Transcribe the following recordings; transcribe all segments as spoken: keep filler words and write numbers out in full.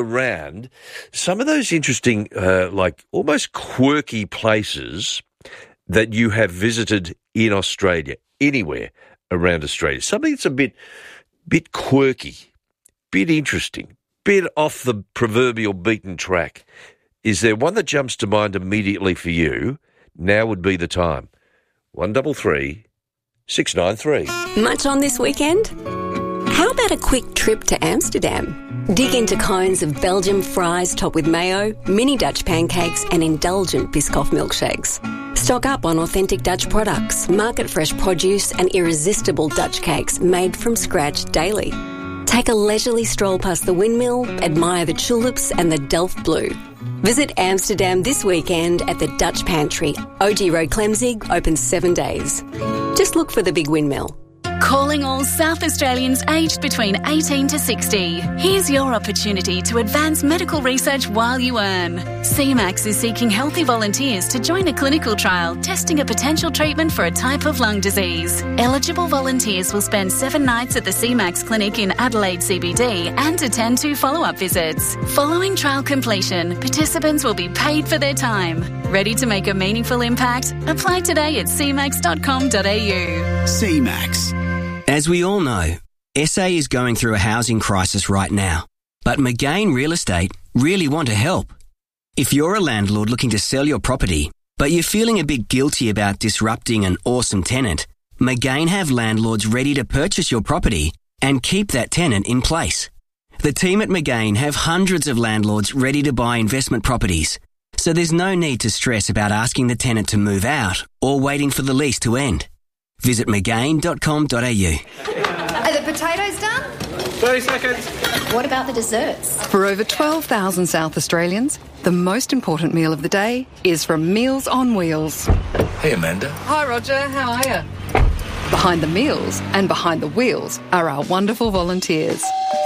around some of those interesting, uh, like almost quirky places that you have visited in Australia, anywhere around Australia. Something that's a bit, bit quirky, bit interesting, bit off the proverbial beaten track. Is there one that jumps to mind immediately for you? Now would be the time. One double three, six nine three. Much on this weekend? How about a quick trip to Amsterdam? Dig into cones of Belgian fries topped with mayo, mini Dutch pancakes and indulgent Biscoff milkshakes. Stock up on authentic Dutch products, market-fresh produce and irresistible Dutch cakes made from scratch daily. Take a leisurely stroll past the windmill, admire the tulips and the Delft Blue. Visit Amsterdam this weekend at the Dutch Pantry. O G Road Clemzig, open seven days. Just look for the big windmill. Calling all South Australians aged between eighteen to sixty. Here's your opportunity to advance medical research while you earn. C MAX is seeking healthy volunteers to join a clinical trial testing a potential treatment for a type of lung disease. Eligible volunteers will spend seven nights at the C MAX clinic in Adelaide C B D and attend two follow-up visits. Following trial completion, participants will be paid for their time. Ready to make a meaningful impact? Apply today at c max dot com dot a u. C MAX. As we all know, S A is going through a housing crisis right now, but McGain Real Estate really want to help. If you're a landlord looking to sell your property, but you're feeling a bit guilty about disrupting an awesome tenant, McGain have landlords ready to purchase your property and keep that tenant in place. The team at McGain have hundreds of landlords ready to buy investment properties, so there's no need to stress about asking the tenant to move out or waiting for the lease to end. Visit mcgain dot com dot a u. Are the potatoes done? thirty seconds. What about the desserts? For over twelve thousand South Australians, the most important meal of the day is from Meals on Wheels. Hey, Amanda. Hi, Roger. How are you? Behind the meals and behind the wheels are our wonderful volunteers.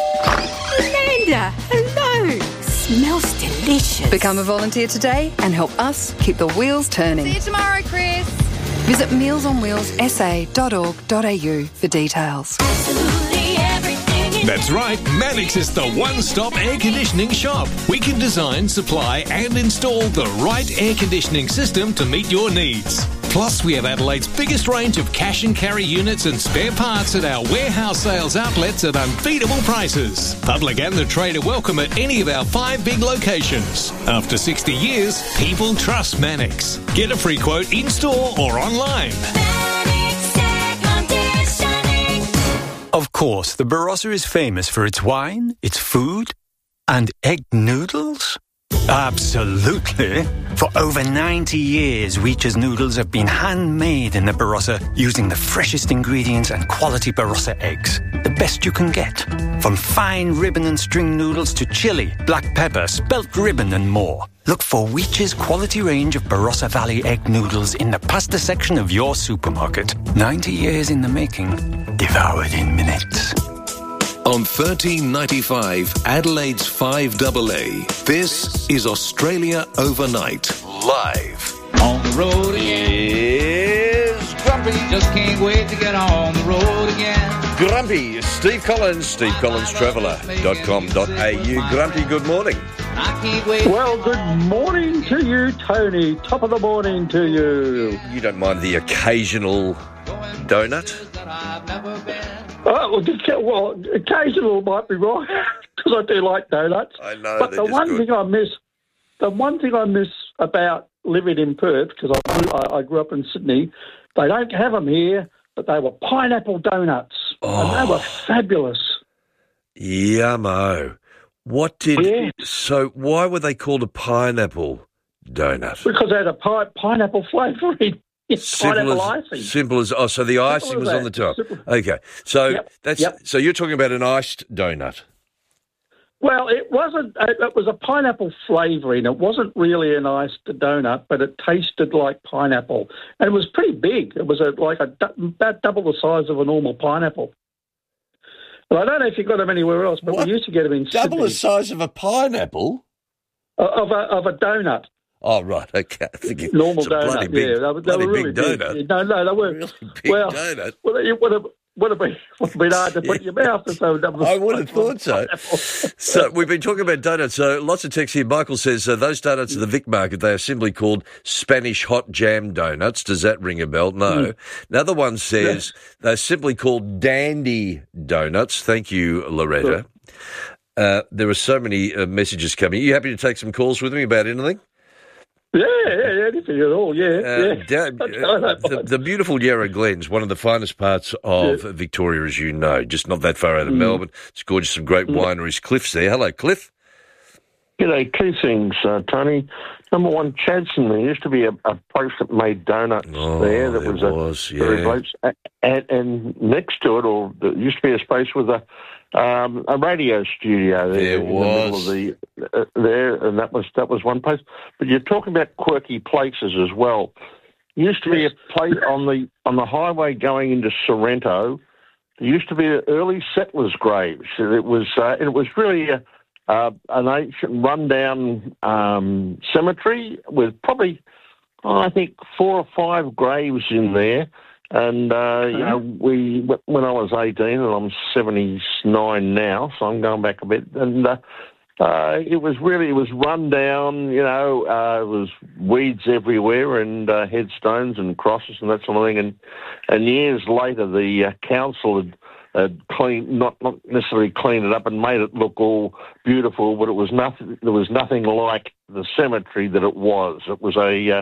Amanda, hello. Smells delicious. Become a volunteer today and help us keep the wheels turning. See you tomorrow, Chris. Visit meals on wheels s a dot org dot a u for details. Absolutely everything. That's right, Mannix is the one-stop air conditioning shop. We can design, supply and install the right air conditioning system to meet your needs. Plus, we have Adelaide's biggest range of cash and carry units and spare parts at our warehouse sales outlets at unbeatable prices. Public and the trade are welcome at any of our five big locations. After sixty years, people trust Mannix. Get a free quote in-store or online. Mannix Air Conditioning. Of course, the Barossa is famous for its wine, its food, and egg noodles. Absolutely. For over ninety years, Reacher's noodles have been handmade in the Barossa using the freshest ingredients and quality Barossa eggs. The best you can get. From fine ribbon and string noodles to chili, black pepper, spelt ribbon and more. Look for Reacher's quality range of Barossa Valley egg noodles in the pasta section of your supermarket. ninety years in the making, devoured in minutes. On thirteen ninety-five, Adelaide's five A A, this is Australia Overnight, live. On the road again. Is Grumpy. Just can't wait to get on the road again. Grumpy. Steve Collins, steve collins traveller dot com dot a u. Grumpy, good morning. I can't wait. Well, good morning to you, Tony. Top of the morning to you. You don't mind the occasional donut? Oh, well, occasional might be right, because I do like donuts. I know, but they're the just one good. thing I miss, the one thing I miss about living in Perth, because I, grew- I, I grew up in Sydney, they don't have them here, but they were pineapple donuts, Oh. and they were fabulous. Yummo. What did... Yes. So why were they called a pineapple donut? Because they had a pi- pineapple flavouring. Pineapple as, icing. simple as... Oh, so the icing as was that. on the top. Simple. Okay. So Yep. that's Yep. so you're talking about an iced donut. Well, it wasn't. It was a pineapple flavouring. It wasn't really an iced donut, but it tasted like pineapple, and it was pretty big. It was a, like a about double the size of a normal pineapple. But I don't know if you got them anywhere else, but What? we used to get them in Double Sydney. the size of a pineapple? Uh, of a of a donut. Oh, right. Okay. I think it- Normal it's a bloody donut, big, yeah. They, were- they bloody were really big donut. big. No, no, they were. Really big well, donut. Well, it would have, would have been would have been hard to put in your mouth. So I would have thought so. So we've been talking about donuts. So lots of texts here. Michael says uh, those donuts at the Vic Market, they are simply called Spanish hot jam donuts. Does that ring a bell? No. Mm. Another one says yeah. they're simply called dandy donuts. Thank you, Loretta. Uh, there are so many uh, messages coming. Are you happy to take some calls with me about anything? Yeah, yeah, anything at all, yeah. Uh, yeah. Da- uh, the, the beautiful Yarra Glens, one of the finest parts of yeah. Victoria, as you know, just not that far out of mm. Melbourne. It's gorgeous, some great mm. wineries. Cliff's there. Hello, Cliff. G'day, two things, uh, Tony. Number one, Chadson, there used to be a, a place that made donuts oh, there. That there was, was a, yeah. place, and, and next to it, or there used to be a space with a um, a radio studio there, there in was. the middle of the uh, there, and that was that was one place. But you're talking about quirky places as well. Used to be a place on the on the highway going into Sorrento. There used to be early settlers' graves. It was uh, it was really a Uh, an ancient rundown um, cemetery with probably, oh, I think, four or five graves in there. And, uh, you know, we when I was eighteen, and I'm seventy-nine now, so I'm going back a bit, and uh, uh, it was really, it was run down, you know, uh, it was weeds everywhere and uh, headstones and crosses and that sort of thing. And, and years later, the uh, council had Uh, clean, not not necessarily cleaned it up and made it look all beautiful, but it was nothing. There was nothing like the cemetery that it was. It was a uh,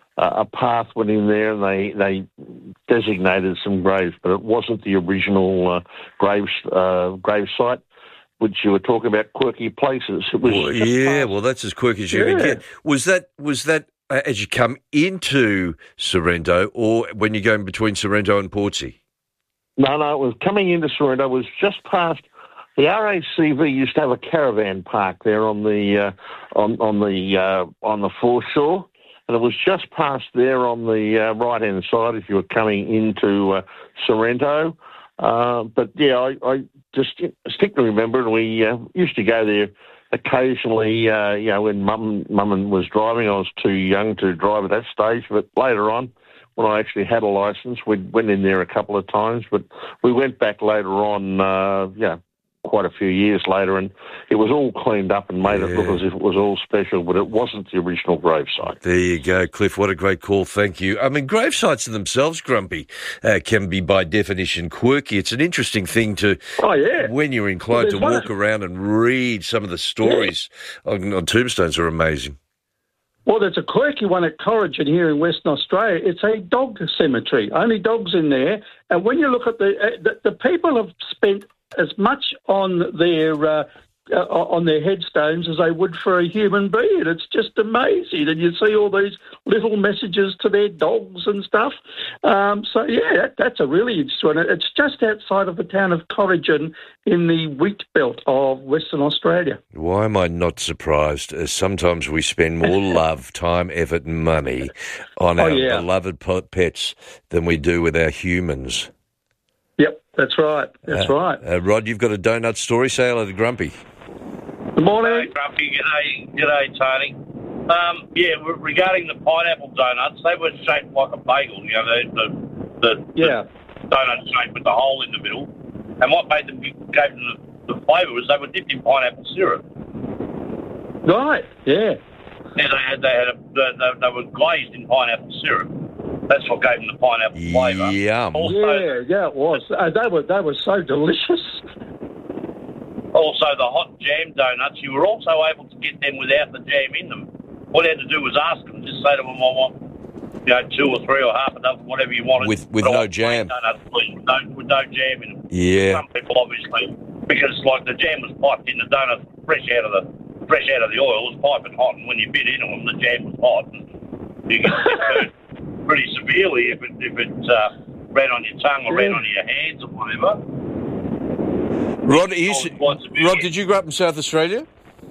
a path went in there, and they they designated some graves, but it wasn't the original uh, grave uh, grave site. Which you were talking about quirky places. It was well, yeah, well, that's as quirky as you yeah. can get. Was that was that uh, as you come into Sorrento, or when you're going between Sorrento and Portsea? No, no, it was coming into Sorrento. It was just past the R A C V. Used to have a caravan park there on the uh, on on the uh, on the foreshore, and it was just past there on the uh, right hand side if you were coming into uh, Sorrento. Uh, but yeah, I, I just distinctly remember, and we uh, used to go there occasionally. Uh, you know, when mum mum was driving, I was too young to drive at that stage, but later on, when I actually had a licence, we went in there a couple of times, but we went back later on, uh, yeah, quite a few years later, and it was all cleaned up and made yeah. it look as if it was all special, but it wasn't the original gravesite. There you go, Cliff. What a great call. Thank you. I mean, gravesites in themselves, Grumpy, uh, can be by definition quirky. It's an interesting thing to, oh, yeah. when you're inclined well, to walk around and read some of the stories yeah. on, on tombstones are amazing. Well, there's a quirky one at Corrigan here in Western Australia. It's a dog cemetery, only dogs in there. And when you look at the uh, the, the people have spent as much on their uh, uh, on their headstones as they would for a human being. It's just amazing, and you see all these little messages to their dogs and stuff. Um, so yeah, that, that's a really interesting one. It's just outside of the town of Corrigan in the wheat belt of Western Australia. Why am I not surprised? As sometimes we spend more love, time, effort, and money on oh, our yeah. beloved pets than we do with our humans. Yep, that's right. That's uh, right. Uh, Rod, you've got a donut story. Say hello to Grumpy. Good morning. G'day, Grumpy. G'day, g'day, Tony. Um, yeah, regarding the pineapple donuts, they were shaped like a bagel. You know, the the, the, yeah. the donut shape with the hole in the middle. And what made them gave them the, the flavour was they were dipped in pineapple syrup. Right. Yeah. Yeah, they had they had a, they, they were glazed in pineapple syrup. That's what gave them the pineapple flavour. Yum. Also, yeah, yeah, it was. Uh, they were they were so delicious. Also, the hot jam donuts, you were also able to get them without the jam in them. All you had to do was ask them, just say to them, I want, you know, two or three or half a dozen, whatever you wanted. With with no jam. Donuts, please, with, no, with no jam in them. Yeah. Some people, obviously, because like the jam was piped in the donut fresh out of the fresh out of the oil, it was piping hot, and when you bit into them, the jam was hot. And you get hurt pretty severely if it, if it uh, ran on your tongue or ran on your hands or whatever. Rod, you, Rod, did you grow up in South Australia?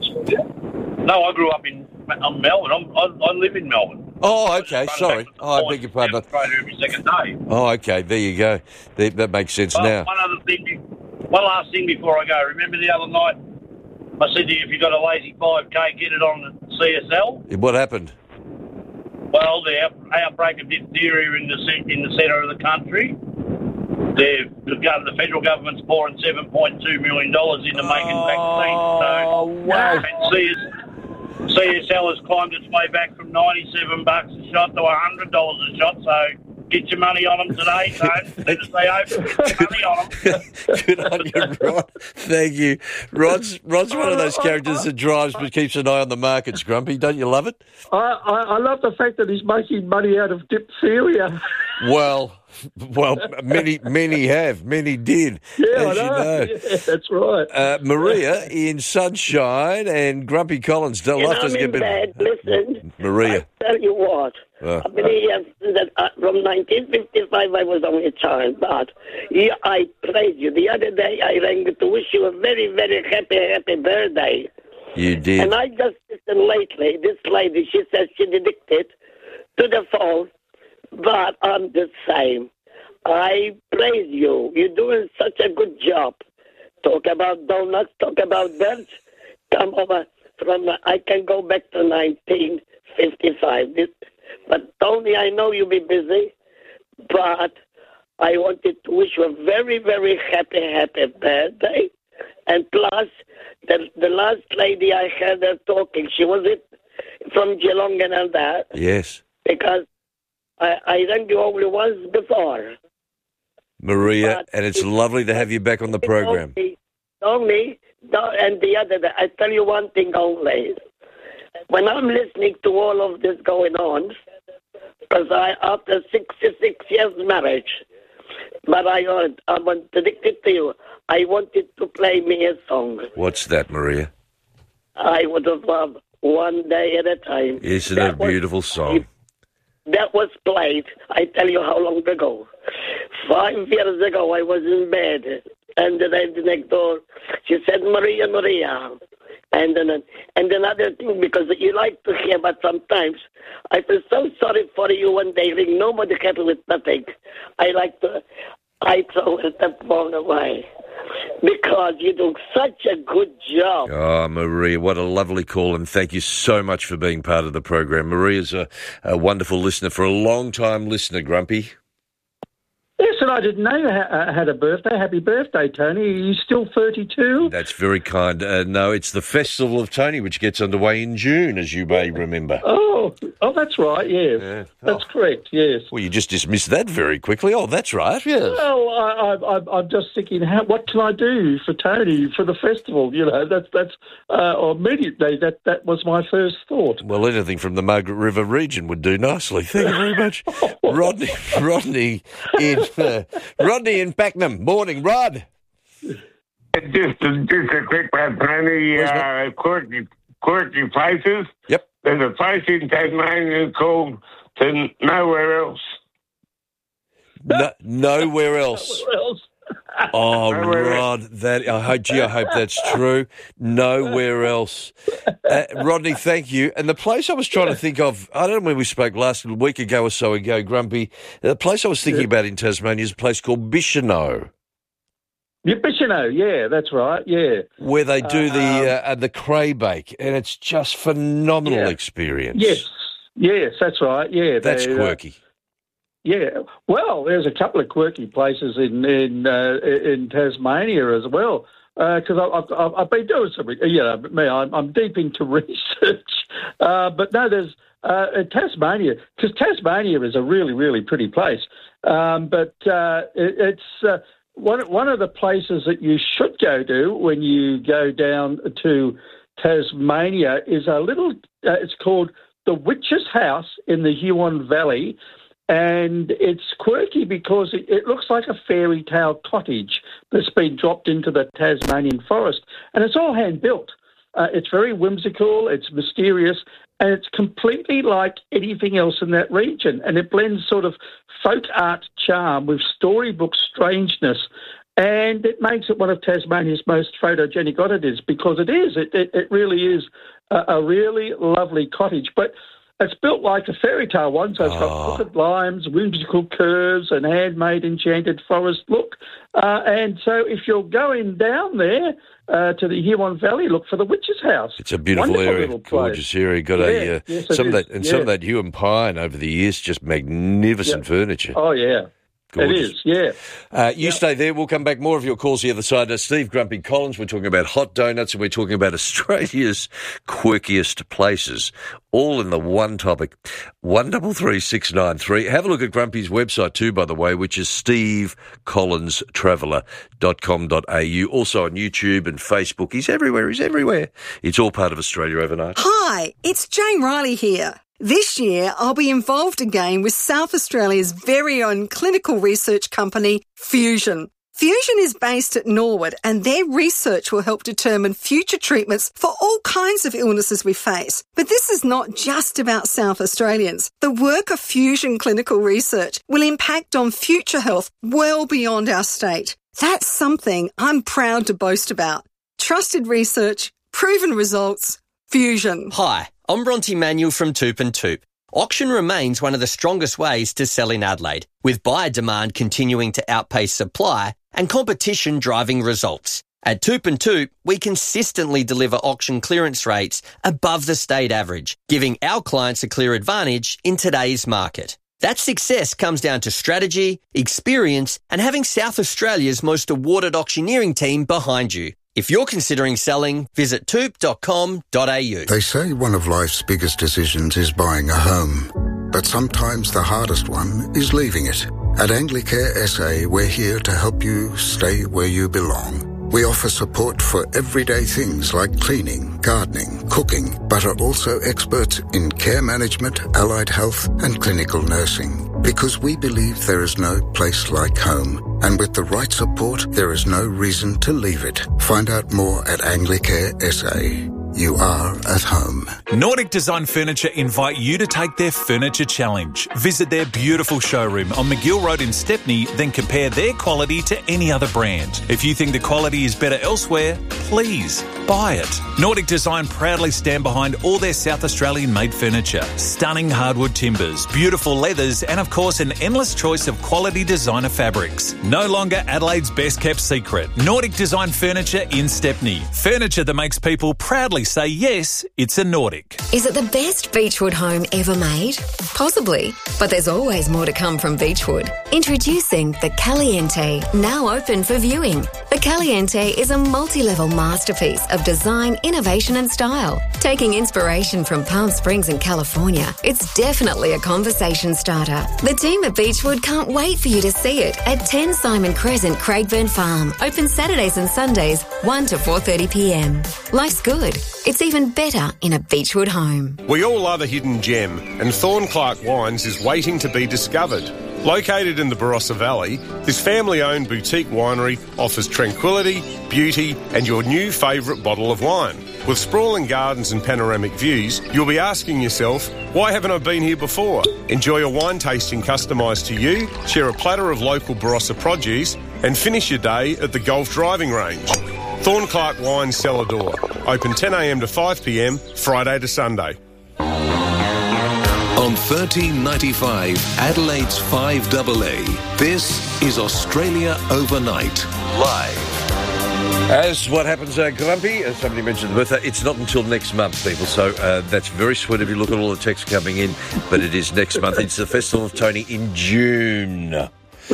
No, I grew up in um, Melbourne. I'm, I, I live in Melbourne. Oh, okay. Sorry. Oh, I beg your pardon. Australia every second day. Oh, okay. There you go. That, that makes sense well, now. One other thing, one last thing before I go. Remember the other night I said to you, if you got a lazy five K, get it on the C S L. What happened? Well, the out, outbreak of diphtheria in the in the centre of the country. they're, the, gov- the federal government's pouring seven point two million dollars into making vaccines. So, wow. and C S, C S L has climbed its way back from ninety-seven bucks a shot to one hundred dollars a shot. So get your money on them today, so as soon as they open, get your money on them. Good on you, Rod. Thank you. Rod's, Rod's one of those characters that drives but keeps an eye on the markets, Grumpy. Don't you love it? I, I, I love the fact that he's making money out of diphtheria. Well, well, many, many have. Many did, Yeah, as I you know. know. Yeah, that's right. Uh, Maria in Sunshine and Grumpy Collins. Life You know, doesn't I'm get in better. bed. Listen, Maria. tell you what. Uh. How many years that uh, from nineteen fifty-five I was only a child, but yeah, I praise you. The other day I rang to wish you a very, very happy, happy birthday. You did. And I just listened lately. This lady, she says she addicted to the phone, but I'm the same. I praise you. You're doing such a good job. Talk about donuts, talk about birds. Come over from, uh, I can go back to nineteen fifty-five. This, but Tony, I know you'll be busy, but I wanted to wish you a very, very happy, happy birthday. And plus, the, the last lady I heard her talking, she was it from Geelong and all that. Yes. Because I, I rang you only once before. Maria, But and it's it- lovely to have you back on the program. Only, only no, and the other, I tell you one thing only. When I'm listening to all of this going on, because I, after sixty-six years marriage, but I, I'm addicted to you. I wanted to play me a song. What's that, Maria? I would have loved One Day at a Time. Isn't That it a was- beautiful song? That was played, I tell you how long ago. Five years ago, I was in bed, and the lady next door, she said, Maria, Maria. And then, and another thing, because you like to hear, but sometimes I feel so sorry for you when they ring. Nobody happy with nothing. I like to, I throw the phone away because you do such a good job. Oh, Maria, what a lovely call, and thank you so much for being part of the program. Maria's a, a wonderful listener, for a long-time listener, Grumpy. Yes, and I didn't know you ha- had a birthday. Happy birthday, Tony. Are you still thirty-two? That's very kind. Uh, no, it's the Festival of Tony, which gets underway in June, as you may remember. Oh, oh, that's right, yes. Yeah. That's correct, yes. Well, you just dismissed that very quickly. Oh, that's right, yes. Well, I, I, I, I'm just thinking, how, what can I do for Tony for the festival? You know, that's that's uh, immediately that that was my first thought. Well, anything from the Margaret River region would do nicely. Thank you very much. Rodney, Rodney in uh, Rodney in Pakenham. Morning, Rod. Just, just a quick one, Tony. Uh, quirky, quirky places. Yep. There's a place in Tasmania called to Nowhere Else. No, nowhere else. Nowhere else. Oh, Nowhere Rod, that I hope, gee, I hope that's true. Nowhere else. Uh, Rodney, thank you. And the place I was trying to think of, I don't know when we spoke last week ago or so ago, Grumpy. The place I was thinking about in Tasmania is a place called Bicheno, Yeah, Bicheno, yeah, that's right, yeah. where they do the Um, uh, uh, the cray bake, and it's just phenomenal Yeah. experience. Yes, yes, that's right, yeah. That's they, uh, quirky. Yeah, well, there's a couple of quirky places in in uh, in Tasmania as well. Because I've, I've, I've been doing some, you know, me, I'm, I'm deep into research. Uh, but no, there's uh, Tasmania, because Tasmania is a really, really pretty place. Um, but uh, it, it's uh, one one of the places that you should go to when you go down to Tasmania is a little. Uh, it's called the Witch's House in the Huon Valley. And it's quirky because it, it looks like a fairy tale cottage that's been dropped into the Tasmanian forest. And it's all hand-built. Uh, it's very whimsical, it's mysterious, and it's completely like anything else in that region. And it blends sort of folk art charm with storybook strangeness. And it makes it one of Tasmania's most photogenic oddities because it is. It, it, it really is a, a really lovely cottage. But it's built like a fairy tale one, so it's got Oh. crooked limes, whimsical curves, and handmade enchanted forest look. Uh, and so if you're going down there uh, to the Huon Valley, look for the Witch's House. It's a beautiful Wonderful area, little place. gorgeous area. Got a Yeah, uh, yes, it some of is. that and some of Yeah. that Huon pine over the years, just magnificent Yeah. furniture. Oh, yeah. Gorgeous. It is, yeah. Uh, you stay there. We'll come back. More of your calls the other side. Uh, Steve Grumpy Collins, we're talking about hot donuts and we're talking about Australia's quirkiest places, all in the one topic. one three three six nine three. Have a look at Grumpy's website too, by the way, which is steve collins traveller dot com dot a u. Also on YouTube and Facebook. He's everywhere. He's everywhere. It's all part of Australia Overnight. Hi, it's Jane Riley here. This year, I'll be involved again with South Australia's very own clinical research company, Fusion. Fusion is based at Norwood, and their research will help determine future treatments for all kinds of illnesses we face. But this is not just about South Australians. The work of Fusion Clinical Research will impact on future health well beyond our state. That's something I'm proud to boast about. Trusted research, proven results, Fusion. Hi, I'm Bronte Manuel from Toop and Toop. Auction remains one of the strongest ways to sell in Adelaide, with buyer demand continuing to outpace supply and competition driving results. At Toop and Toop, we consistently deliver auction clearance rates above the state average, giving our clients a clear advantage in today's market. That success comes down to strategy, experience, and having South Australia's most awarded auctioneering team behind you. If you're considering selling, visit toop dot com dot a u. They say one of life's biggest decisions is buying a home. But sometimes the hardest one is leaving it. At Anglicare S A, we're here to help you stay where you belong. We offer support for everyday things like cleaning, gardening, cooking, but are also experts in care management, allied health, and clinical nursing. Because we believe there is no place like home. And with the right support, there is no reason to leave it. Find out more at Anglicare S A. You are at home. Nordic Design Furniture invite you to take their Furniture Challenge. Visit their beautiful showroom on McGill Road in Stepney, then compare their quality to any other brand. If you think the quality is better elsewhere, please buy it. Nordic Design proudly stand behind all their South Australian made furniture. Stunning hardwood timbers, beautiful leathers, and of course an endless choice of quality designer fabrics. No longer Adelaide's best kept secret. Nordic Design Furniture in Stepney. Furniture that makes people proudly say yes, it's a Nordic. Is it the best Beechwood home ever made? Possibly, but there's always more to come from Beechwood. Introducing the Caliente, now open for viewing. The Caliente is a multi-level masterpiece of design, innovation and style. Taking inspiration from Palm Springs in California, it's definitely a conversation starter. The team at Beechwood can't wait for you to see it at ten Simon Crescent, Craigburn Farm. Open Saturdays and Sundays, one to four thirty p m. Life's good. It's even better in a Beechwood home. We all love a hidden gem, and Thornclark Wines is waiting to be discovered. Located in the Barossa Valley, this family-owned boutique winery offers tranquility, beauty, and your new favourite bottle of wine. With sprawling gardens and panoramic views, you'll be asking yourself, why haven't I been here before? Enjoy a wine tasting customised to you, share a platter of local Barossa produce, and finish your day at the golf driving range. Thornclark Wine Cellar Door. Open ten a m to five p m, Friday to Sunday. On thirteen ninety-five, Adelaide's five A A, this is Australia Overnight, live. As what happens, uh, Grumpy, as somebody mentioned the birthday, it's not until next month, people, so uh, that's very sweet if you look at all the texts coming in, but it is next month. It's the Festival of Tony in June.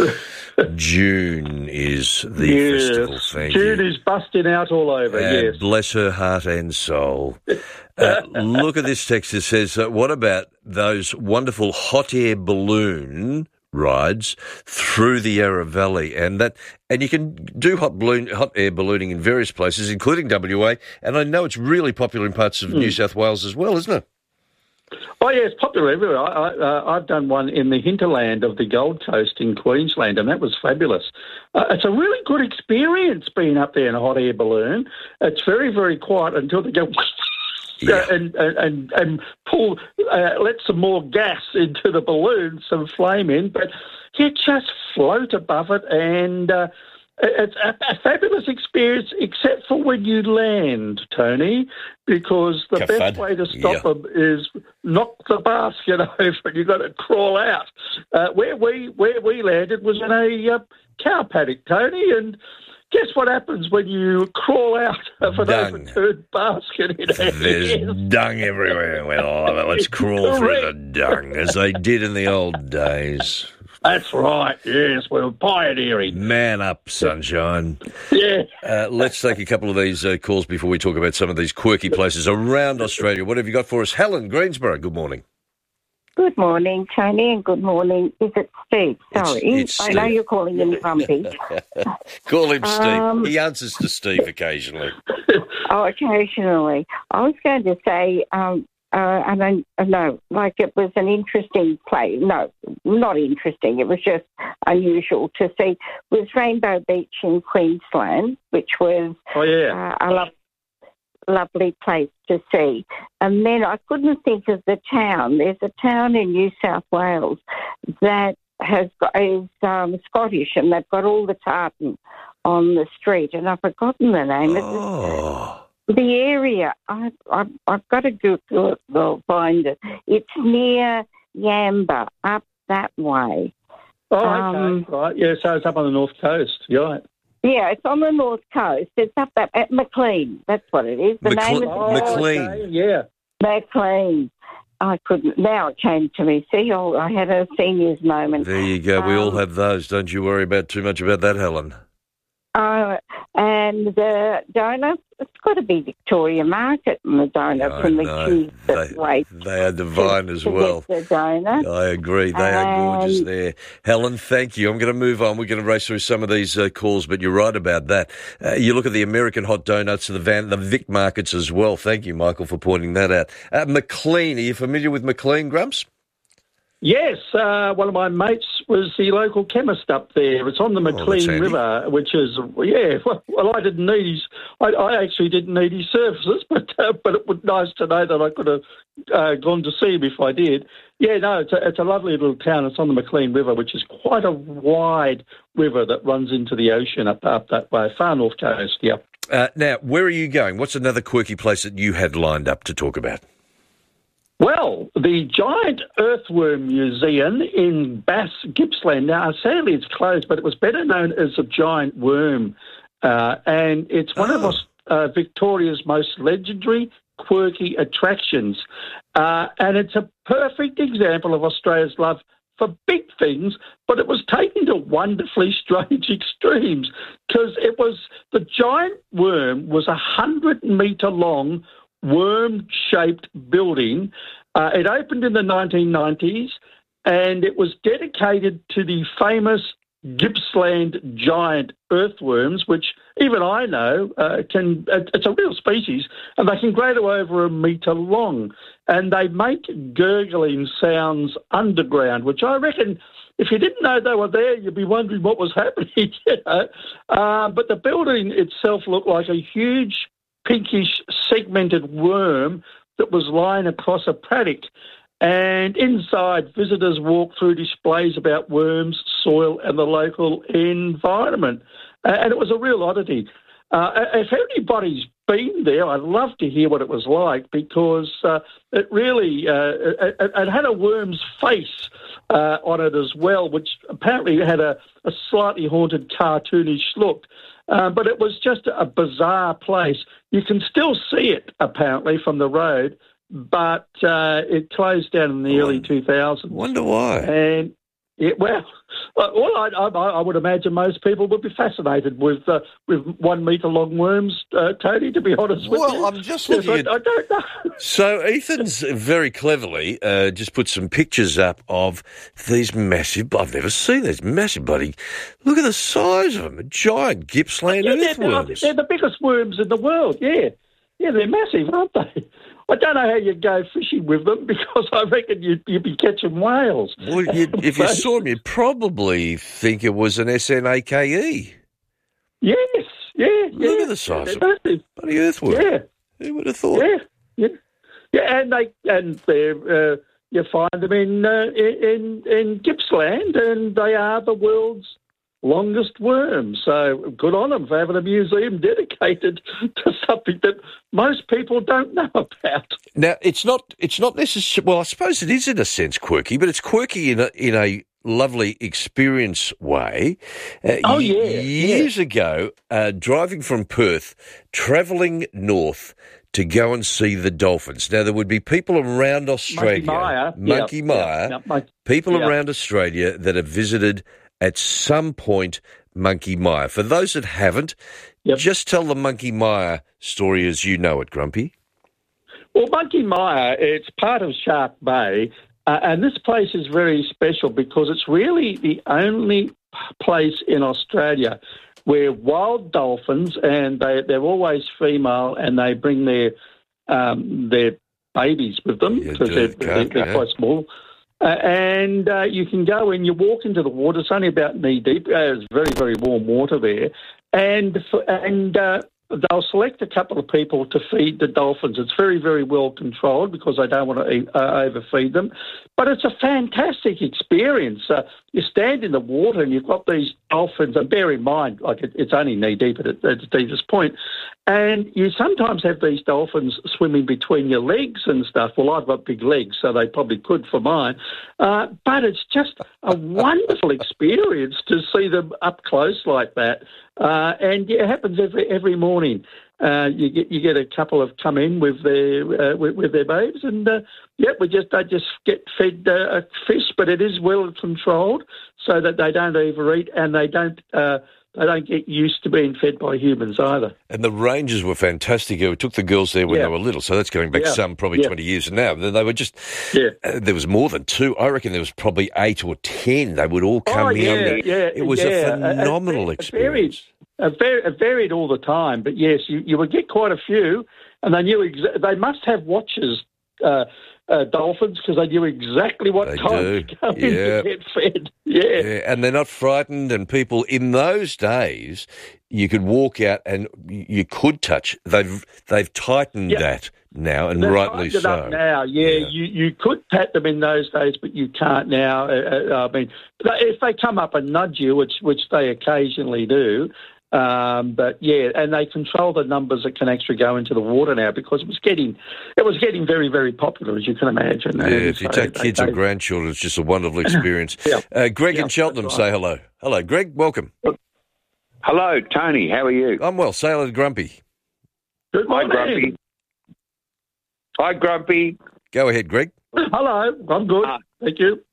June is the yes. festival. Thank June you. is busting out all over, Uh, yes. Bless her heart and soul. Uh, look at this text. It says, uh, what about those wonderful hot air balloon rides through the Yarra Valley? And that, and you can do hot balloon, hot air ballooning in various places, including W A. And I know it's really popular in parts of mm. New South Wales as well, isn't it? Oh, yeah, it's popular everywhere. I, I, uh, I've done one in the hinterland of the Gold Coast in Queensland, and that was fabulous. Uh, it's a really good experience being up there in a hot air balloon. It's very, very quiet until they go... Yeah. And, and and pull, uh, let some more gas into the balloon, some flame in, but you just float above it, and uh, it's a, a fabulous experience, except for when you land, Tony, because the Kafad. best way to stop Yeah. them is knock the basket over, and you've got to crawl out. Uh, where we where we landed was in a uh, cow paddock, Tony, and guess what happens when you crawl out of an Dung. overturned basket in a There's dung everywhere. Well, let's crawl through the dung, as they did in the old days. That's right, yes, we're pioneering. Man up, sunshine. Yeah. Uh, let's take a couple of these uh, calls before we talk about some of these quirky places around Australia. What have you got for us? Helen, Greensboro, good morning. Good morning, Tony, and good morning. Is it Steve? Sorry. It's- it's I know Steve. you're calling him Grumpy. Call him Steve. Um, He answers to Steve occasionally. Oh, occasionally. I was going to say, um, uh, and I uh, no, like it was an interesting play. No, not interesting. It was just unusual to see. Was Rainbow Beach in Queensland, which was Oh, yeah. uh, a lo- lovely place to see. And then I couldn't think of the town. There's a town in New South Wales that has got, is um, Scottish, and they've got all the tartan on the street, and I've forgotten the name. Oh. The area, I've, I've, I've got to Google it, I'll find it. It's near Yamba, up that way. Oh, okay, Um, right. Yeah, so it's up on the north coast, you're right. Yeah, it's on the north coast. It's up that, at Maclean. That's what it is. The Macle- name of the Maclean. Okay, yeah. Maclean. I couldn't. Now it came to me. See, oh, I had a senior's moment. There you go. We all Um, have those. Don't you worry about too much about that, Helen. Uh, and the donuts, it's got to be Victoria Market and the donuts I and the know. queues They, that wait they are divine to, as to well. get the donut. I agree. They are gorgeous And- there. Helen, thank you. I'm going to move on. We're going to race through some of these uh, calls, but you're right about that. Uh, you look at the American hot donuts, the Van, the Vic markets as well. Thank you, Michael, for pointing that out. Uh, Maclean, are you familiar with Maclean, Grumps? Yes, uh, one of my mates was the local chemist up there. It's on the Oh, that's Maclean handy. River, which is, yeah, well, well I didn't need his, I, I actually didn't need his services, but uh, but it was nice to know that I could have uh, gone to see him if I did. Yeah, no, it's a, it's a lovely little town. It's on the Maclean River, which is quite a wide river that runs into the ocean up, up that way, far north coast, yeah. Uh, now, where are you going? What's another quirky place that you had lined up to talk about? Well, the Giant Earthworm Museum in Bass, Gippsland. Now, sadly, it's closed, but it was better known as a giant worm. Uh, and it's one of Aus- uh, Victoria's most legendary, quirky attractions. Uh, and it's a perfect example of Australia's love for big things, but it was taken to wonderfully strange extremes because it was the giant worm was a hundred metre long worm-shaped building. Uh, it opened in the nineteen nineties, and it was dedicated to the famous Gippsland giant earthworms, which even I know uh, can. It's a real species, and they can grow to over a metre long, and they make gurgling sounds underground, which I reckon. If you didn't know they were there, you'd be wondering what was happening. You know? uh, but the building itself looked like a huge pinkish segmented worm that was lying across a paddock. And inside, visitors walked through displays about worms, soil, and the local environment. Uh, and it was a real oddity. Uh, if anybody's been there, I'd love to hear what it was like because uh, it really uh, it, it had a worm's face uh, on it as well, which apparently had a, a slightly haunted, cartoonish look. Uh, but it was just a bizarre place. You can still see it, apparently, from the road, but uh, it closed down in the early two thousands. Wonder why. And it, well, well, I, I, I would imagine most people would be fascinated with uh, with one metre long worms, uh, Tony. To be honest with Well, you, I'm just Yes, looking I, at- I don't know. So Ethan's very cleverly uh, just put some pictures up of these massive, I've never seen these massive bloody, look at the size of them, a giant Gippsland Yeah, they're, they're, earthworms. they're the biggest worms in the world. Yeah, yeah, they're massive, aren't they? I don't know how you go fishing with them because I reckon you'd, you'd be catching whales. Well, you'd, if you saw them, you'd probably think it was an S N A K E. Yes, yeah, yeah. Look at the size They're of it. massive. Bloody earthworm. Yeah. Who would have thought? Yeah, yeah, yeah, and they and they're uh, you find them in uh, in in Gippsland, and they are the world's longest worm. So good on them for having a museum dedicated to something that most people don't know about. Now, it's not it's not necessarily, well, I suppose it is in a sense quirky, but it's quirky in a, in a lovely experience way. Uh, Oh, y- yeah, Years ago, uh, driving from Perth, travelling north to go and see the dolphins. Now, there would be people around Australia, Monkey Mia. Monkey Yeah, Mia, yeah, yeah, people yeah. around Australia that have visited at some point Monkey Mia. For those that haven't, just tell the Monkey Mia story as you know it, Grumpy. Well, Monkey Mia, it's part of Shark Bay, uh, and this place is very special because it's really the only place in Australia where wild dolphins, and they, they're always female, and they bring their um, their babies with them because they're, they're, they're yeah. quite small. Uh, and uh, you can go and you walk into the water. It's only about knee deep. Uh, it's very, very warm water there. And for, and uh, they'll select a couple of people to feed the dolphins. It's very, very well controlled because they don't want to eat, uh, overfeed them. But it's a fantastic experience. Uh, you stand in the water and you've got these dolphins, and bear in mind, like it, it's only knee deep at, at its deepest point, and you sometimes have these dolphins swimming between your legs and stuff. Well, I've got big legs, so they probably could for mine. Uh, but it's just a wonderful experience to see them up close like that. Uh, and it happens every every morning. Uh, you get you get a couple of come in with their uh, with, with their babes, and uh, yeah, we just they just get fed uh, a fish, but it is well controlled so that they don't overeat and they don't uh, they don't get used to being fed by humans either. And the rangers were fantastic. We took the girls there when Yeah. they were little, so that's going back Yeah. some probably Yeah. twenty years now. They were just yeah. uh, there was more than two. I reckon there was probably eight or ten. They would all come oh, in. yeah, yeah, It was yeah. a phenomenal it, experience. It varied, it varied, it varied all the time, but yes, you, you would get quite a few, and they knew exa- they must have watchers, uh, uh, dolphins, because they knew exactly what They time do. to go in Yeah. to get fed. Yeah. Yeah, and they're not frightened. And people in those days, you could walk out and y- you could touch. They've they've tightened Yeah. that now, and They've rightly tightened it so. up now, yeah, You, you could pat them in those days, but you can't now. Uh, uh, I mean, if they come up and nudge you, which which they occasionally do, um, but yeah, and they control the numbers that can actually go into the water now because it was getting it was getting very, very popular, as you can imagine. Yeah, And if you so take they- kids they- and grandchildren, it's just a wonderful experience. Yeah. uh, Greg Yeah, in Cheltenham, that's say right. hello. Hello, Greg. Welcome. Hello, Tony. How are you? I'm well. Sailor Grumpy. Good Hi, morning. Grumpy. Hi, Grumpy. Go ahead, Greg. Hello, I'm good. Ah. Thank you.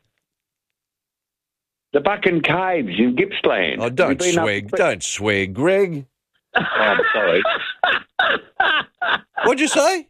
The Buchan Caves in Gippsland. Oh, don't You've been up- swear. Don't swear, Greg. Oh, I'm sorry. What'd you say?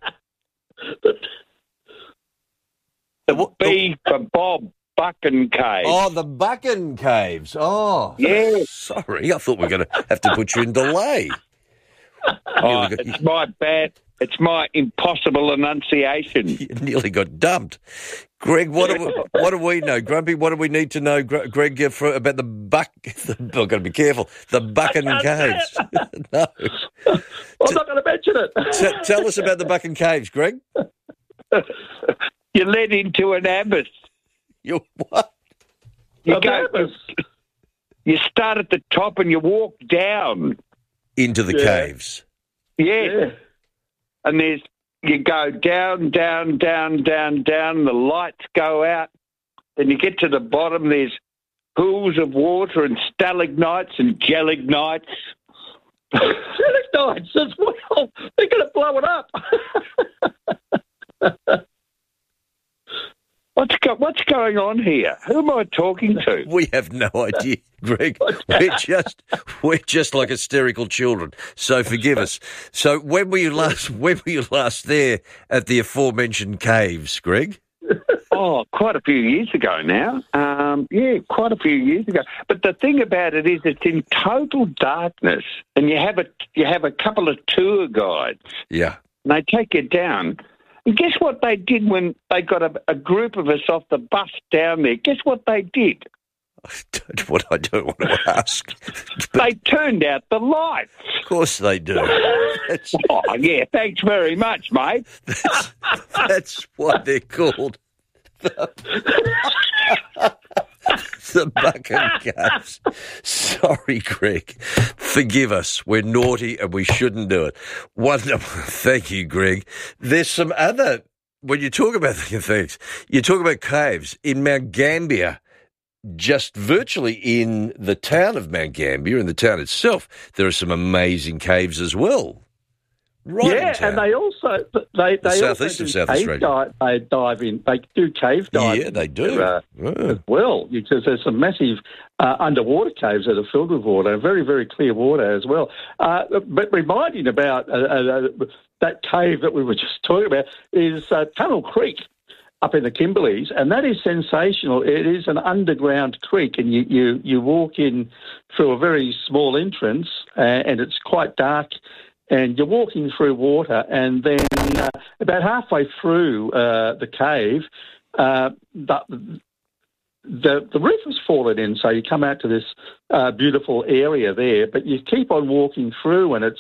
The B for Bob Buchan Caves. Oh, the Buchan Caves. Oh, Yes. Sorry, I thought we were going to have to put you in delay. Oh, it's my bad. It's my impossible enunciation. You nearly got dumped. Greg, what do we, what do we know? Grumpy, what do we need to know, Gr- Greg, uh, for, about the buck... I've got to be careful. The Buchan Caves. No. I'm not going to mention it. Uh, T- tell us about the Buchan Caves, Greg. You're led into an abyss. You what? You An go. abyss? You start at the top and you walk down. Into the Yeah. caves. Yeah. Yeah. And there's you go down, down, down, down, down. The lights go out. Then you get to the bottom. There's pools of water and stalagmites and gelagnites. Stalagmites as well. They're going to blow it up. What's go- what's going on here? Who am I talking to? We have no idea, Greg. We're just we're just like hysterical children. So forgive us. So when were you last when were you last there at the aforementioned caves, Greg? Oh, quite a few years ago now. Um, yeah, quite a few years ago. But the thing about it is, it's in total darkness, and you have a you have a couple of tour guides, Yeah. and they take you down. And guess what they did when they got a, a group of us off the bus down there? Guess what they did? Don't, what I don't want to ask. They turned out the lights. Of course they do. That's, Oh, yeah, thanks very much, mate. that's, that's what they're called. The, the Buchan Caves. Sorry, Greg. Forgive us. We're naughty and we shouldn't do it. Wonderful. Thank you, Greg. There's some other, when you talk about the things, you talk about caves in Mount Gambier. Just virtually in the town of Mount Gambier, in the town itself, there are some amazing caves as well. Right yeah, in town. and they also they The they southeast also of do South cave Australia. Dive, they dive in. They do cave diving. Yeah, they do. Uh, Oh. As well, because there's some massive uh, underwater caves that are filled with water, very very clear water as well. Uh, but reminding about uh, uh, that cave that we were just talking about is uh, Tunnel Creek up in the Kimberleys, and that is sensational. It is an underground creek, and you, you, you walk in through a very small entrance, uh, and it's quite dark, and you're walking through water, and then uh, about halfway through uh, the cave, uh, the, the the roof has fallen in, so you come out to this uh, beautiful area there, but you keep on walking through, and it's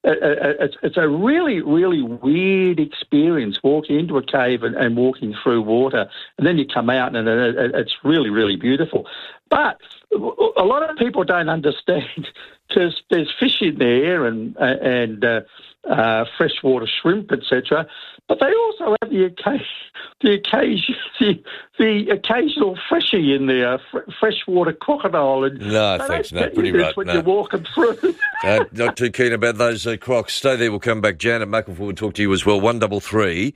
it's it's a really really weird experience walking into a cave and, and walking through water, and then you come out, and it, it's really really beautiful. But a lot of people don't understand because there's fish in there and and uh, uh, freshwater shrimp, et cetera. But they also have the occasion, the occasion, the, the occasional freshie in there, fr- freshwater crocodile. And No, they thanks. don't No, get pretty you this right. when No. you're walking through. Uh, not too keen about those uh, crocs. Stay there. We'll come back. Janet Muckleford will talk to you as well. One double three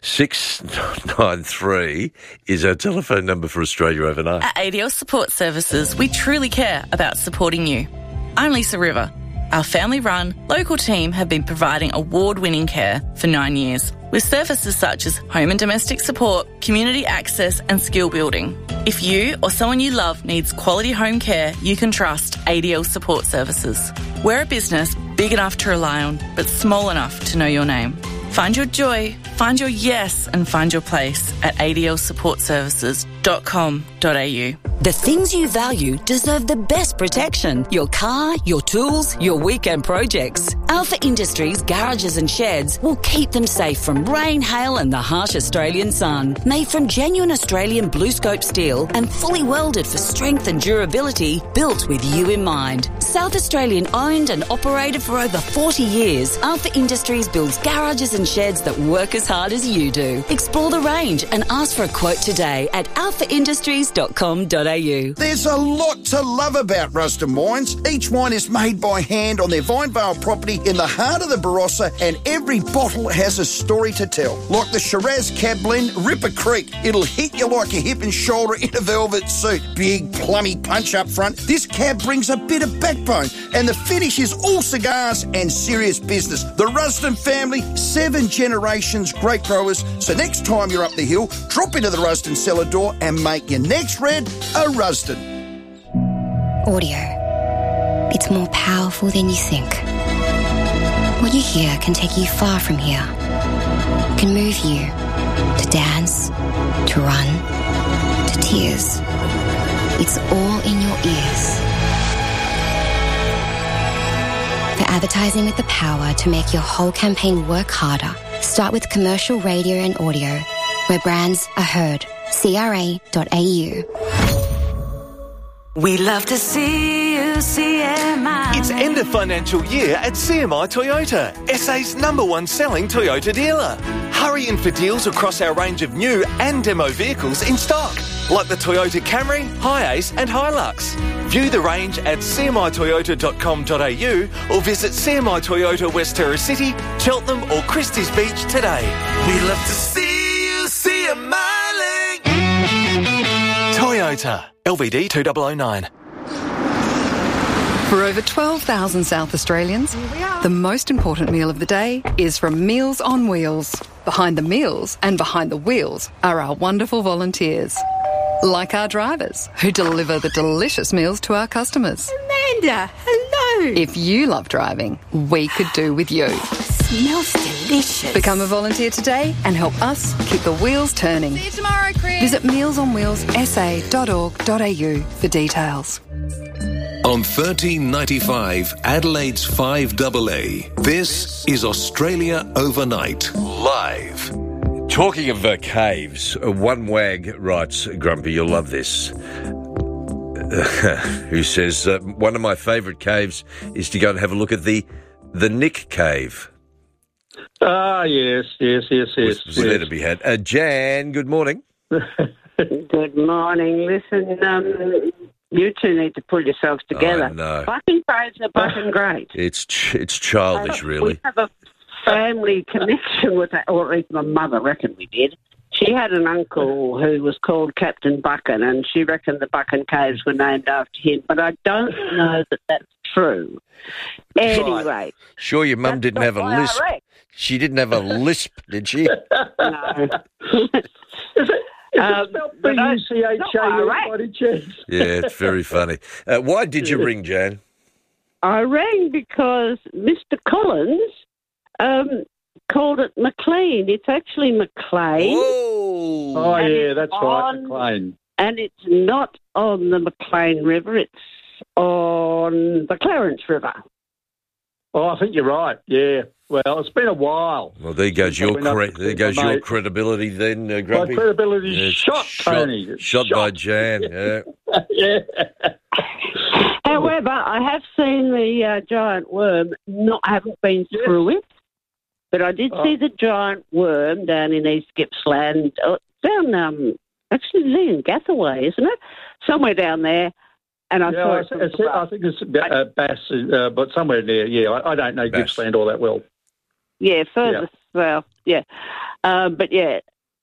six nine three is our telephone number for Australia overnight. At A D L Support Services, we truly care about supporting you. I'm Lisa River. Our family-run, local team have been providing award-winning care for nine years, with services such as home and domestic support, community access and skill building. If you or someone you love needs quality home care, you can trust A D L Support Services. We're a business big enough to rely on, but small enough to know your name. Find your joy, find your yes, and find your place at a d l support services dot com dot a u. The things you value deserve the best protection. Your car, your tools, your weekend projects. Alpha Industries garages and sheds will keep them safe from rain, hail and the harsh Australian sun. Made from genuine Australian blue scope steel and fully welded for strength and durability, built with you in mind. South Australian owned and operated for over forty years, Alpha Industries builds garages and sheds that work as hard as you do. Explore the range and ask for a quote today at alpha industries dot com dot a u. There's a lot to love about Rusden Wines. Each wine is made by hand on their Vinevale property in the heart of the Barossa, and every bottle has a story to tell. Like the Shiraz Cab Blend, Ripper Creek. It'll hit you like a hip and shoulder in a velvet suit. Big, plummy punch up front. This cab brings a bit of backbone, and the finish is all cigars and serious business. The Rusden family, seven generations great growers. So next time you're up the hill, drop into the Rusden cellar door and make your next red a Rusden. Audio. It's more powerful than you think. What you hear can take you far from here. Can move you to dance, to run, to tears. It's all in your ears. For advertising with the power to make your whole campaign work harder, start with commercial radio and audio, where brands are heard. c r a dot a u. We love to see you, C M I. It's end of financial year at C M I Toyota, S A's number one selling Toyota dealer. Hurry in for deals across our range of new and demo vehicles in stock, like the Toyota Camry, Hiace and Hilux. View the range at c m i toyota dot com dot a u or visit C M I Toyota West Terra City, Cheltenham or Christie's Beach today. We love to see you, C M I. Toyota, L V D two thousand nine. For over twelve thousand South Australians, the most important meal of the day is from Meals on Wheels. Behind the meals and behind the wheels are our wonderful volunteers. Like our drivers, who deliver the delicious meals to our customers. Amanda, hello. If you love driving, we could do with you. Smells delicious. Become a volunteer today and help us keep the wheels turning. See you tomorrow, Chris. Visit meals on wheels s a dot org dot a u for details. On thirteen ninety-five, Adelaide's five A A, this is Australia Overnight, live. Talking of uh, caves, uh, one wag writes, Grumpy, you'll love this, who says, uh, one of my favourite caves is to go and have a look at the the Nick Cave. Ah, yes, yes, yes, yes. Was, was there to be had. Uh, Jan, good morning. Good morning. Listen, um, you two need to pull yourselves together. I know. Bucking Braves are bucking great. It's ch- it's childish, Uh, really. We have a family connection with that, or at least my mother reckoned we did. She had an uncle who was called Captain Buchan, and she reckoned the Buchan Caves were named after him, but I don't know that that's true. Anyway. Right. Sure, your mum didn't have a lisp. She didn't have a lisp, did she? No. Is it, is um, it spelled B U C H A by any chance? Yeah, it's very funny. Uh, why did you ring, Jan? I rang because Mister Collins um, called it McLean. It's actually McLean. Oh, oh yeah, that's on, right, McLean. And it's not on the McLean River. It's on the Clarence River. Oh, I think you're right. Yeah. Well, it's been a while. Well, there goes your cre- there goes your credibility then, uh, Grumpy. My credibility's yeah, shot, shot, Tony. Shot, shot by Jan. Yeah. yeah. However, I have seen the uh, giant worm. Not haven't been yes. through it, but I did oh. see the giant worm down in East Gippsland, uh, down um, actually Leon Gathaway, isn't it? Somewhere down there. And I, yeah, I, it's, I think it's uh, Bass, uh, but somewhere there. Yeah, I, I don't know Bass. Gippsland all that well. Yeah, further yeah. south. Yeah, uh, but yeah,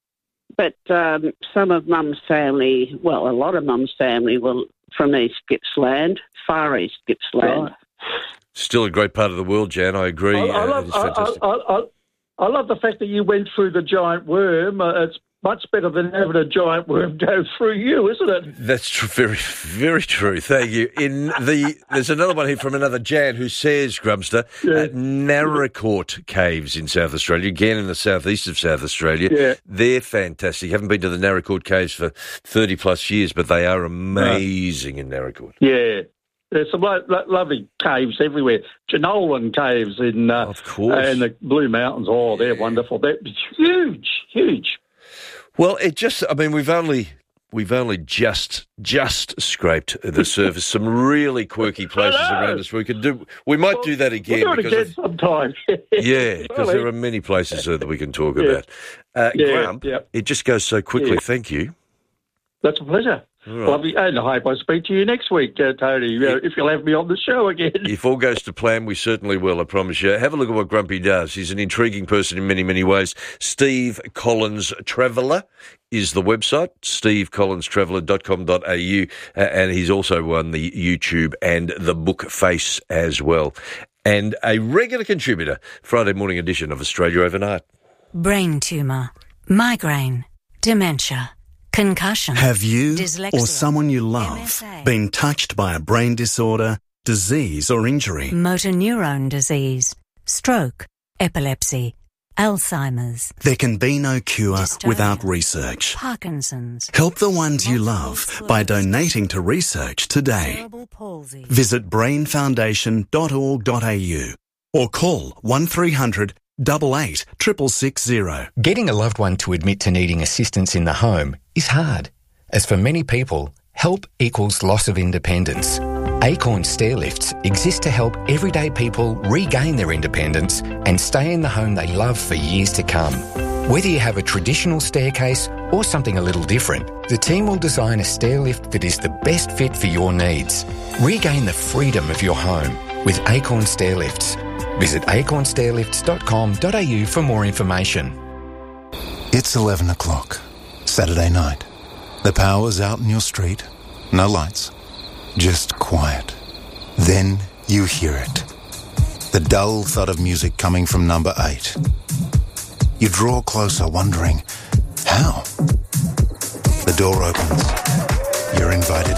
but um, some of Mum's family, well, a lot of Mum's family were from East Gippsland, Far East Gippsland. Right. Still a great part of the world, Jan. I agree. I, I, uh, love, I, I, I, I love the fact that you went through the giant worm. Uh, it's much better than having a giant worm go through you, isn't it? That's tr- very, very true. Thank you. In the there's another one here from another Jan who says, Grumster, yeah. at Narracourt Caves in South Australia, again in the southeast of South Australia. Yeah. They're fantastic. Haven't been to the Narracourt Caves for thirty plus years, but they are amazing no. in Narracourt. Yeah. There's some lo- lo- lovely caves everywhere. Jenolan Caves in uh, of course. Uh, in the Blue Mountains. Oh, they're wonderful. They're huge, huge. Well, it just, I mean, we've only we've only just just scraped the surface. Some really quirky places around us. We could do. We might well, do that again. We'll do it because again of, sometime. yeah, because there are many places uh, that we can talk yeah. about. Uh, yeah, Grump, yeah. it just goes so quickly. Yeah. Thank you. That's a pleasure. Right. Lovely. And I hope I speak to you next week, uh, Tony, uh, if you'll have me on the show again. If all goes to plan, we certainly will, I promise you. Have a look at what Grumpy does. He's an intriguing person in many, many ways. Steve Collins Traveller is the website, steve collins traveller dot com dot a u, uh, and he's also on the YouTube and the book face as well. And a regular contributor, Friday morning edition of Australia Overnight. Brain tumour, migraine, dementia, concussion. Have you dyslexia, or someone you love M S A, been touched by a brain disorder, disease or injury? Motor neuron disease, stroke, epilepsy, Alzheimer's. There can be no cure dystonia, without research. Parkinson's. Help the ones you love by donating to research today. Visit brain foundation dot org dot a u or call one three hundred double eight triple six zero. Getting a loved one to admit to needing assistance in the home is hard, as for many people, help equals loss of independence. Acorn Stairlifts exist to help everyday people regain their independence and stay in the home they love for years to come. Whether you have a traditional staircase or something a little different, the team will design a stairlift that is the best fit for your needs. Regain the freedom of your home with Acorn Stairlifts. Visit acorn stairlifts dot com dot a u for more information. It's eleven o'clock, Saturday night. The power's out in your street, no lights, just quiet. Then you hear it. The dull thud of music coming from number eight. You draw closer, wondering, how? The door opens. You're invited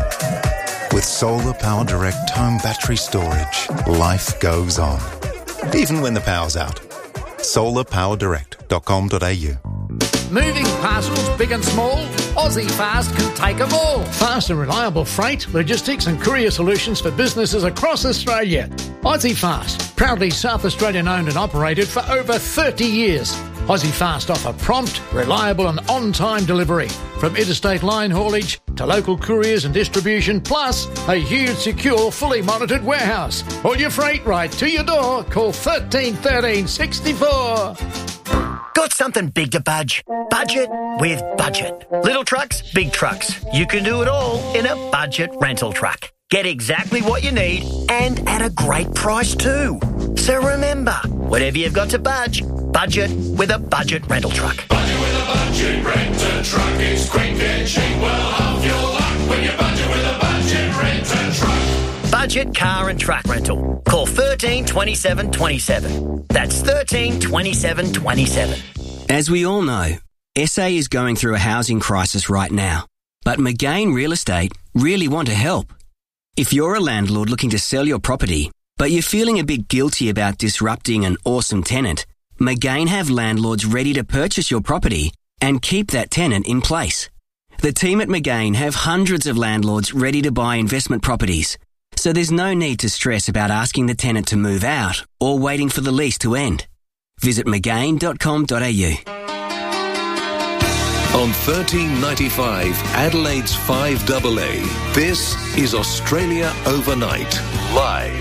in. With Solar Power Direct home battery storage, life goes on. Even when the power's out. solar power direct dot com dot a u. Moving parcels, big and small, Aussie Fast can take them all. Fast and reliable freight, logistics and courier solutions for businesses across Australia. Aussie Fast, proudly South Australian owned and operated for over thirty years. Aussie Fast offer prompt, reliable and on-time delivery, from interstate line haulage to local couriers and distribution, plus a huge, secure, fully monitored warehouse. All your freight right to your door. Call thirteen thirteen sixty-four. Got something big to budge? Budget with Budget. Little trucks, big trucks. You can do it all in a Budget rental truck. Get exactly what you need and at a great price too. So remember, whatever you've got to budge, budget with a budget rental truck. Budget with a budget rent-a truck. It's quick and cheap. Well, half your luck when you budget with a budget rent-a truck. Budget car and truck rental. Call thirteen twenty-seven twenty-seven. That's thirteen twenty-seven twenty-seven. As we all know, S A is going through a housing crisis right now, but McGain Real Estate really want to help. If you're a landlord looking to sell your property, but you're feeling a bit guilty about disrupting an awesome tenant, McGain have landlords ready to purchase your property and keep that tenant in place. The team at McGain have hundreds of landlords ready to buy investment properties, so there's no need to stress about asking the tenant to move out or waiting for the lease to end. Visit mcgain dot com dot a u. On thirteen ninety-five, Adelaide's five A A, this is Australia Overnight, live